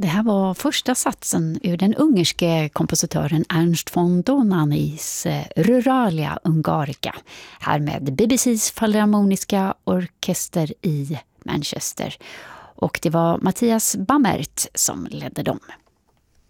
Det här var första satsen ur den ungerske kompositören Ernst von Dohnany's Ruralia Ungarica, här med BBCs Filharmoniska orkester i Manchester. Och det var Mattias Bammert som ledde dem.